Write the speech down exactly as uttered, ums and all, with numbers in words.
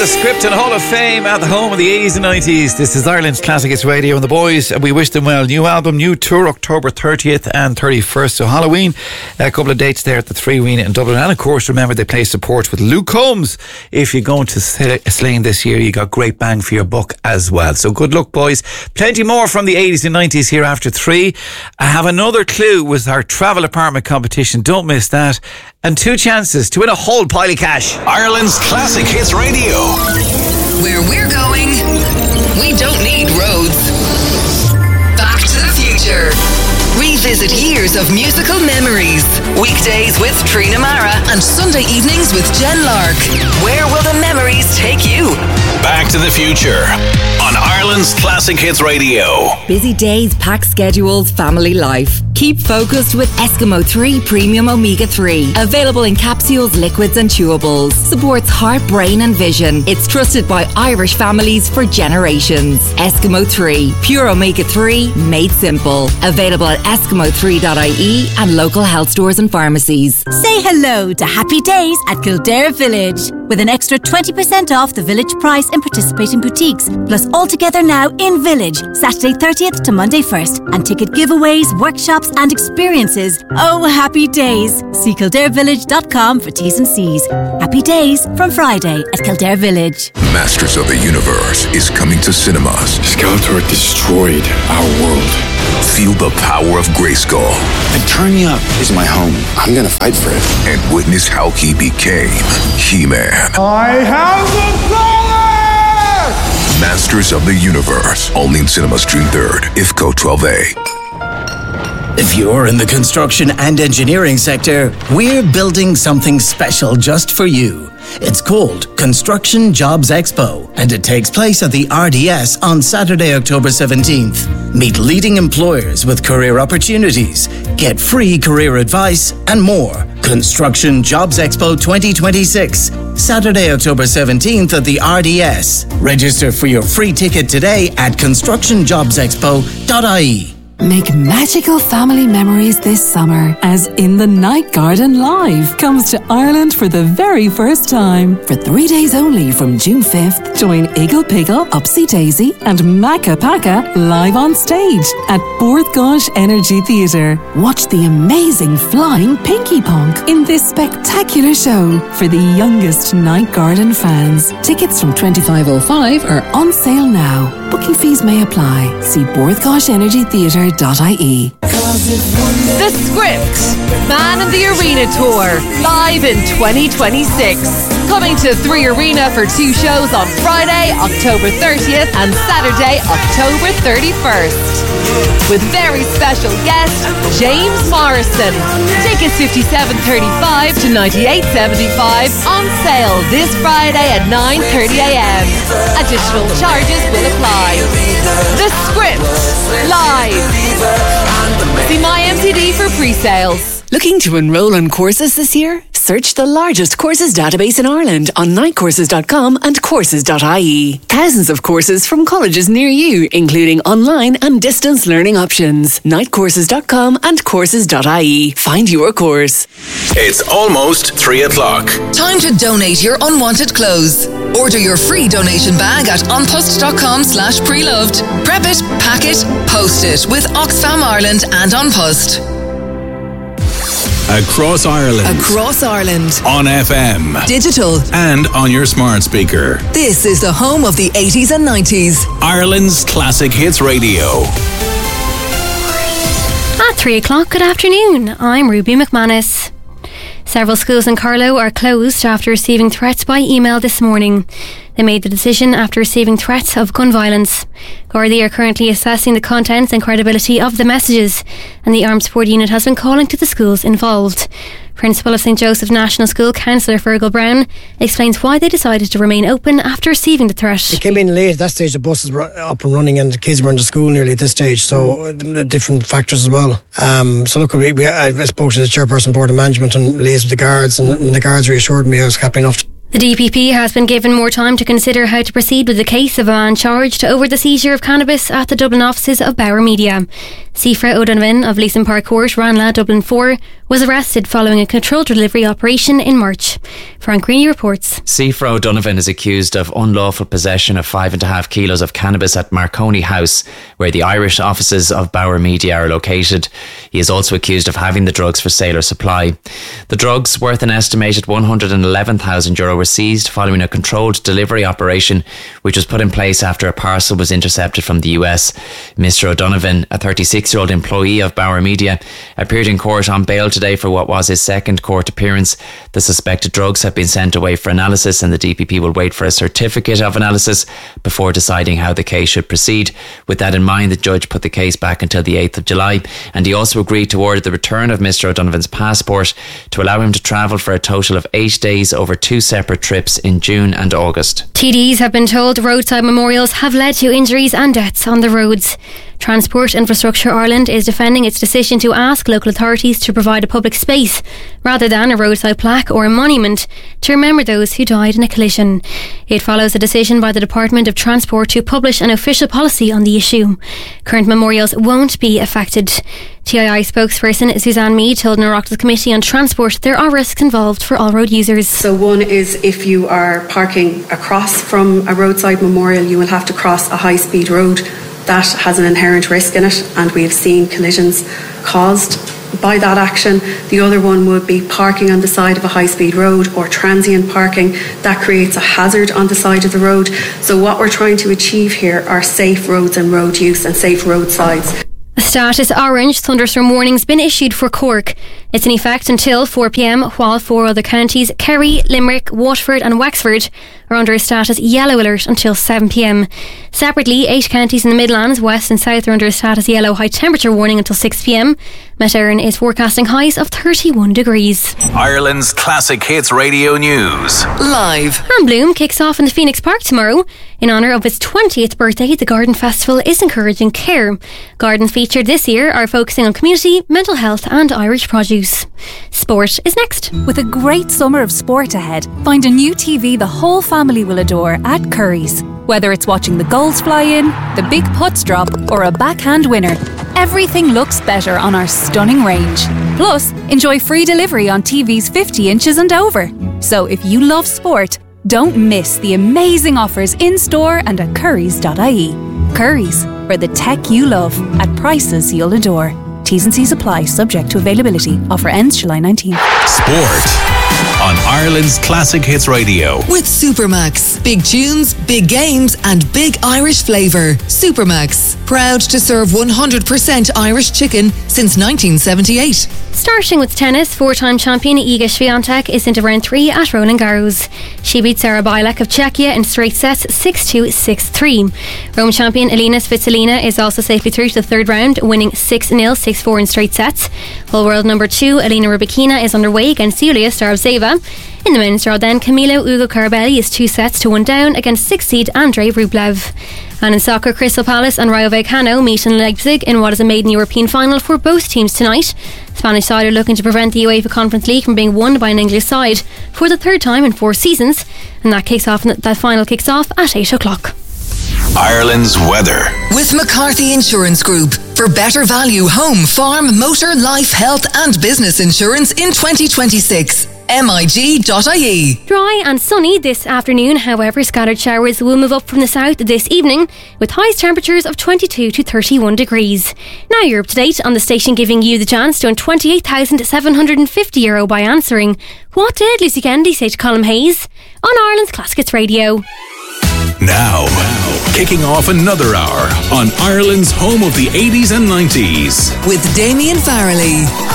The Script and Hall of Fame at the home of the eighties and nineties. This is Ireland's Classic Hits Radio, and the boys, we wish them well. New album, new tour, October thirtieth and thirty-first. So Halloween, a couple of dates there at the Three Arena in Dublin. And of course, remember they play support with Luke Combs. If you're going to Slane this year, you got great bang for your buck as well. So good luck, boys. Plenty more from the eighties and nineties here after three. I have another clue with our travel apartment competition. Don't miss that. And two chances to win a whole pile of cash. Ireland's Classic Hits Radio. Where we're going, we don't need roads. Back to the Future. Revisit years of musical memories. Weekdays with Trina Mara and Sunday evenings with Jen Lark. Where will the memories take you? Back to the Future on Ireland's Classic Hits Radio. Busy days, packed schedules, family life. Keep focused with Eskimo three Premium Omega three. Available in capsules, liquids and chewables. Supports heart, brain and vision. It's trusted by Irish families for generations. Eskimo three. Pure Omega three made simple. Available at eskimo three dot I E and local health stores and pharmacies. Say hello to Happy Days at Kildare Village. With an extra twenty percent off the village price in participating boutiques. Plus all together now in Village. Saturday thirtieth to Monday first. And ticket giveaways, workshops and experiences. Oh, happy days. See kildare village dot com for T's and C's. Happy Days from Friday at Kildare Village. Masters of the Universe is coming to cinemas. Skeletor destroyed our world. Feel the power of Grayskull. And Eternia is my home. I'm gonna fight for it. And witness how he became He-Man. I have the power! Masters of the Universe. Only in cinemas June third. I F C O twelve A. If you're in the construction and engineering sector, we're building something special just for you. It's called Construction Jobs Expo, and it takes place at the R D S on Saturday, October seventeenth. Meet leading employers with career opportunities, get free career advice, and more. Construction Jobs Expo twenty twenty-six, Saturday, October seventeenth at the R D S. Register for your free ticket today at construction jobs expo dot I E. Make magical family memories this summer as In the Night Garden Live comes to Ireland for the very first time. For three days only from June fifth, join Iggle Piggle, Upsy Daisy and Macca Pacca live on stage at Bord Gáis Energy Theatre. Watch the amazing flying Pinky Punk in this spectacular show for the youngest Night Garden fans. Tickets from twenty-five oh five are on sale now. Booking fees may apply. See bord gáis energy theatre dot I E. The Script, Man in the Arena Tour, live in twenty twenty-six. Coming to Three Arena for two shows on Friday, October thirtieth and Saturday, October thirty-first. With very special guest, James Morrison. Tickets fifty-seven thirty-five to ninety-eight seventy-five on sale this Friday at nine thirty a.m. Additional charges will apply. The Script, live. See my M T D for pre-sales. Looking to enrol on courses this year? Search the largest courses database in Ireland on night courses dot com and courses dot I E. Thousands of courses from colleges near you, including online and distance learning options. night courses dot com and courses dot I E. Find your course. It's almost three o'clock. Time to donate your unwanted clothes. Order your free donation bag at onpost.com slash preloved. Prep it, pack it, post it with Oxfam Ireland and OnPost. Across Ireland. Across Ireland. On F M. Digital. And on your smart speaker. This is the home of the eighties and nineties. Ireland's Classic Hits Radio. At three o'clock, good afternoon. I'm Ruby McManus. Several schools in Carlow are closed after receiving threats by email this morning. They made the decision after receiving threats of gun violence. Gardaí are currently assessing the contents and credibility of the messages, and the Armed Support Unit has been calling to the schools involved. Principal of Saint Joseph National School, Councillor Fergal Brown, explains why they decided to remain open after receiving the threat. It came in late at that stage, the buses were up and running and the kids were in the school nearly at this stage, so uh, different factors as well. Um, so look, we, we, I spoke to the chairperson board of management and liaised with the guards, and, and the guards reassured me I was happy enough. The D P P has been given more time to consider how to proceed with the case of a man charged over the seizure of cannabis at the Dublin offices of Bauer Media. Sifra O'Donovan of Leeson Park Court, Ranelagh, Dublin four, was arrested following a controlled delivery operation in March. Frank Greeny reports. Sifra O'Donovan is accused of unlawful possession of five and a half kilos of cannabis at Marconi House, where the Irish offices of Bauer Media are located. He is also accused of having the drugs for sale or supply. The drugs, worth an estimated one hundred eleven thousand euro, were seized following a controlled delivery operation which was put in place after a parcel was intercepted from the U S. Mister O'Donovan, a thirty-six-year-old employee of Bauer Media, appeared in court on bail today for what was his second court appearance. The suspected drugs have been sent away for analysis, and the D P P will wait for a certificate of analysis before deciding how the case should proceed. With that in mind, the judge put the case back until the eighth of July, and he also agreed to order the return of Mister O'Donovan's passport to allow him to travel for a total of eight days over two separate trips in June and August. T Ds have been told roadside memorials have led to injuries and deaths on the roads. Transport Infrastructure Ireland is defending its decision to ask local authorities to provide a public space rather than a roadside plaque or a monument to remember those who died in a collision. It follows a decision by the Department of Transport to publish an official policy on the issue. Current memorials won't be affected. T I I spokesperson Suzanne Mead told an Oireachtas Committee on Transport there are risks involved for all road users. So one is if you are parking across from a roadside memorial, you will have to cross a high-speed road. That has an inherent risk in it, and we have seen collisions caused by that action. The other one would be parking on the side of a high-speed road or transient parking. That creates a hazard on the side of the road. So what we're trying to achieve here are safe roads and road use and safe roadsides. A status orange thunderstorm warning's been issued for Cork. It's in effect until four p.m, while four other counties, Kerry, Limerick, Waterford and Wexford, are under a status yellow alert until seven p.m. Separately, eight counties in the Midlands, West and South are under a status yellow high temperature warning until six p.m. Met Éireann is forecasting highs of thirty-one degrees. Ireland's Classic Hits Radio News. Live. Hand Bloom kicks off in the Phoenix Park tomorrow. In honour of its twentieth birthday, the Garden Festival is encouraging care. Gardens featured this year are focusing on community, mental health and Irish produce. Sport is next. With a great summer of sport ahead, find a new T V the whole family will adore at Curry's. Whether it's watching the goals fly in, the big putts drop or a backhand winner, everything looks better on our stunning range. Plus, enjoy free delivery on T Vs fifty inches and over. So if you love sport, don't miss the amazing offers in-store and at currys dot I E. Curry's, for the tech you love at prices you'll adore. T's and C's apply, subject to availability. Offer ends July nineteenth. Sport on Ireland's Classic Hits Radio. With Supermax. Big tunes, big games and big Irish flavour. Supermax. Proud to serve one hundred percent Irish chicken since nineteen seventy-eight. Starting with tennis, four-time champion Iga Swiatek is into round three at Roland Garros. She beat Sarah Bilek of Czechia in straight sets six two, six three. Rome champion Elina Svitolina is also safely through to the third round, winning six nil, six four in straight sets. While world number two Elina Rybakina is underway against Yulia Starozeva. In the men's draw then, Camilo Ugo Carabelli is two sets to one down against sixth seed Andrei Rublev. And in soccer, Crystal Palace and Rayo Vallecano meet in Leipzig in what is a maiden European final for both teams tonight. Spanish side are looking to prevent the UEFA Conference League from being won by an English side for the third time in four seasons, and that kicks off. That final kicks off at eight o'clock. Ireland's weather. With McCarthy Insurance Group. For better value home, farm, motor, life, health and business insurance in twenty twenty-six. M I G dot I E. Dry and sunny this afternoon, however, scattered showers will move up from the south this evening with highest temperatures of twenty-two to thirty-one degrees. Now you're up to date on the station, giving you the chance to win twenty-eight thousand seven hundred fifty euro by answering what did Lucy Kennedy say to Colm Hayes on Ireland's Classic Hits Radio. Now, kicking off another hour on Ireland's home of the eighties and nineties. With Damien Farrelly.